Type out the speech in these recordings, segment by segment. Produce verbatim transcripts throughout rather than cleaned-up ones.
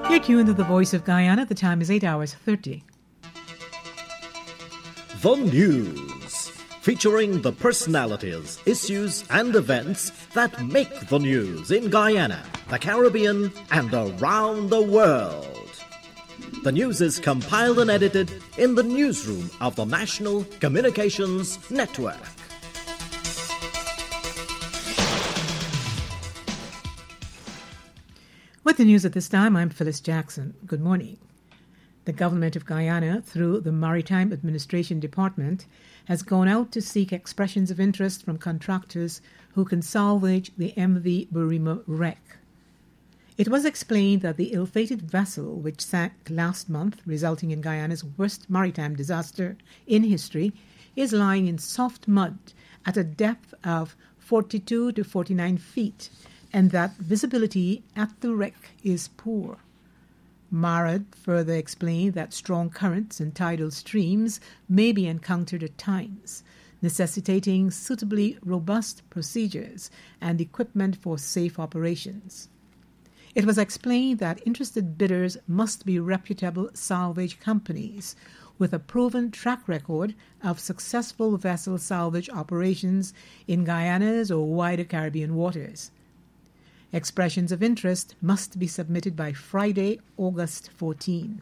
You're tuned to the Voice of Guyana. The time is eight hours thirty. The News, featuring the personalities, issues and events that make the news in Guyana, the Caribbean and around the world. The news is compiled and edited in the newsroom of the National Communications Network. With the news at this time, I'm Phyllis Jackson. Good morning. The Government of Guyana, through the Maritime Administration Department, has gone out to seek expressions of interest from contractors who can salvage the M V Burima wreck. It was explained that the ill-fated vessel, which sank last month, resulting in Guyana's worst maritime disaster in history, is lying in soft mud at a depth of forty-two to forty-nine feet, and that visibility at the wreck is poor. MARAD further explained that strong currents and tidal streams may be encountered at times, necessitating suitably robust procedures and equipment for safe operations. It was explained that interested bidders must be reputable salvage companies with a proven track record of successful vessel salvage operations in Guyana's or wider Caribbean waters. Expressions of interest must be submitted by Friday, August fourteenth.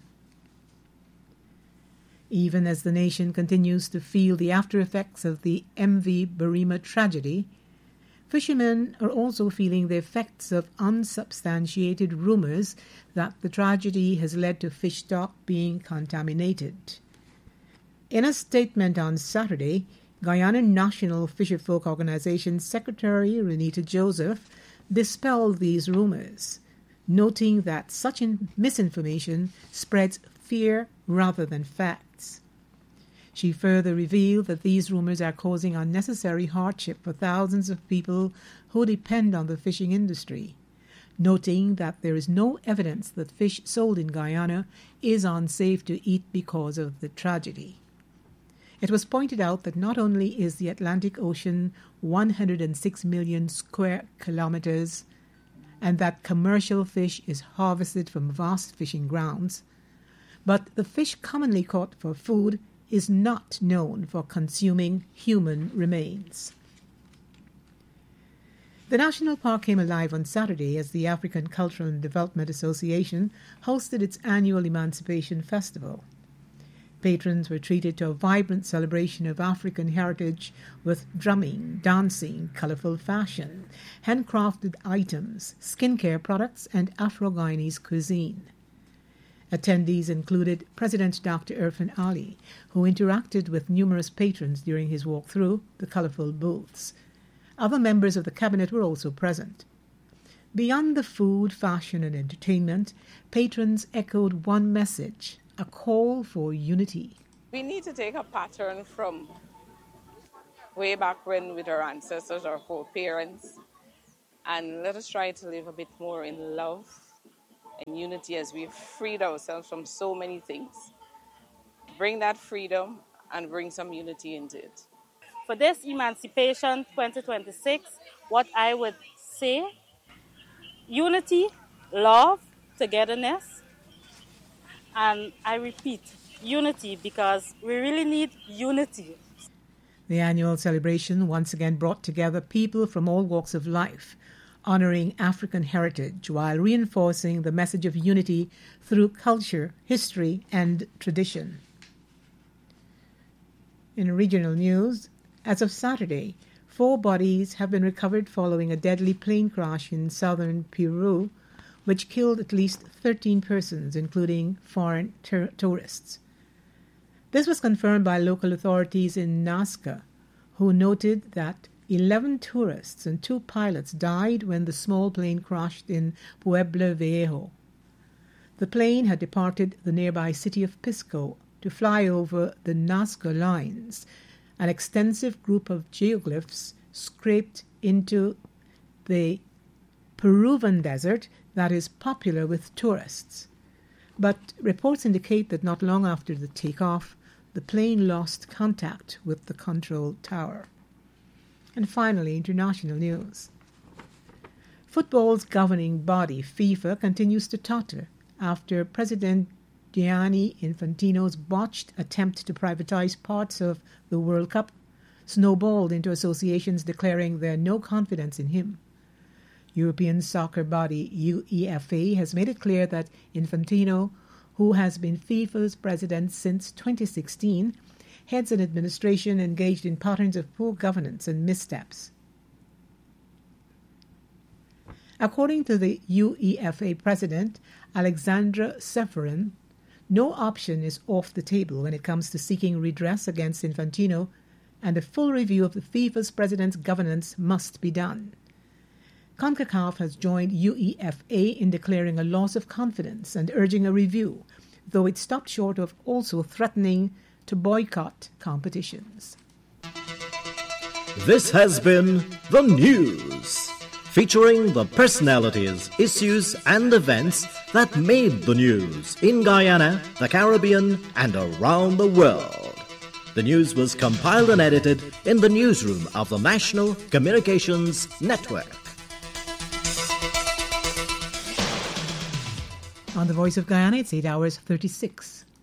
Even as the nation continues to feel the after-effects of the M V Burima tragedy, fishermen are also feeling the effects of unsubstantiated rumors that the tragedy has led to fish stock being contaminated. In a statement on Saturday, Guyana National Fisherfolk Organization Secretary Renita Joseph dispelled these rumors, noting that such in- misinformation spreads fear rather than facts. She further revealed that these rumors are causing unnecessary hardship for thousands of people who depend on the fishing industry, noting that there is no evidence that fish sold in Guyana is unsafe to eat because of the tragedy. It was pointed out that not only is the Atlantic Ocean one hundred six million square kilometers and that commercial fish is harvested from vast fishing grounds, but the fish commonly caught for food is not known for consuming human remains. The national park came alive on Saturday as the African Cultural and Development Association hosted its annual Emancipation Festival. Patrons were treated to a vibrant celebration of African heritage with drumming, dancing, colorful fashion, handcrafted items, skincare products, and Afro-Guyanese cuisine. Attendees included President Doctor Irfan Ali, who interacted with numerous patrons during his walk through the colorful booths. Other members of the cabinet were also present. Beyond the food, fashion, and entertainment, patrons echoed one message: a call for unity. We need to take a pattern from way back when with our ancestors, our foreparents, and let us try to live a bit more in love and unity as we've freed ourselves from so many things. Bring that freedom and bring some unity into it. For this Emancipation twenty twenty-six, what I would say, unity, love, togetherness, and I repeat, unity, because we really need unity. The annual celebration once again brought together people from all walks of life, honoring African heritage while reinforcing the message of unity through culture, history, and tradition. In regional news, as of Saturday, four bodies have been recovered following a deadly plane crash in southern Peru, which killed at least thirteen persons, including foreign ter- tourists. This was confirmed by local authorities in Nazca, who noted that eleven tourists and two pilots died when the small plane crashed in Pueblo Viejo. The plane had departed the nearby city of Pisco to fly over the Nazca lines. An extensive group of geoglyphs scraped into the Peruvian desert that is popular with tourists. But reports indicate that not long after the takeoff, the plane lost contact with the control tower. And finally, international news. Football's governing body, FIFA, continues to totter after President Gianni Infantino's botched attempt to privatize parts of the World Cup snowballed into associations declaring their no confidence in him. European soccer body UEFA has made it clear that Infantino, who has been FIFA's president since twenty sixteen, heads an administration engaged in patterns of poor governance and missteps. According to the UEFA president, Alexandra Seferin, no option is off the table when it comes to seeking redress against Infantino, and a full review of the FIFA's president's governance must be done. CONCACAF has joined UEFA in declaring a loss of confidence and urging a review, though it stopped short of also threatening to boycott competitions. This has been The News, featuring the personalities, issues, and events that made the news in Guyana, the Caribbean, and around the world. The news was compiled and edited in the newsroom of the National Communications Network. On the Voice of Guyana, it's eight hours thirty-six.